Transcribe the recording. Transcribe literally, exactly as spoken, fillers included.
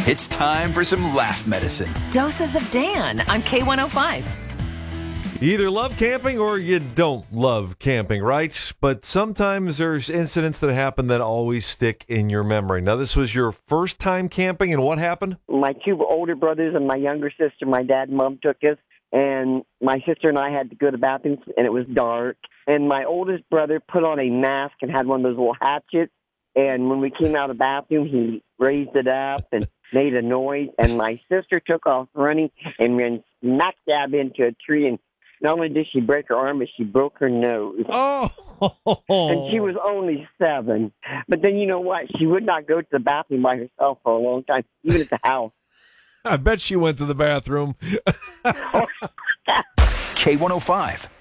It's time for some laugh medicine. Doses of Dan on K one oh five. You either love camping or you don't love camping, right? But sometimes there's incidents that happen that always stick in your memory. Now, this was your first time camping, and what happened? My two older brothers and my younger sister, my dad and mom took us, and my sister and I had to go to the bathroom, and it was dark. And my oldest brother put on a mask and had one of those little hatchets, and when we came out of the bathroom, he raised it up and made a noise, and my sister took off running and ran smack dab into a tree, and not only did she break her arm, but she broke her nose. Oh! And she was only seven. But then you know what? She would not go to the bathroom by herself for a long time, even at the house. I bet she went to the bathroom. K one oh five.